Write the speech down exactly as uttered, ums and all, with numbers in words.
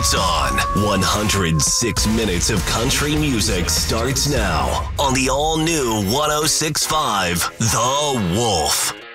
It's on. one hundred six minutes of country music starts now on the all-new one oh six point five The Wolf.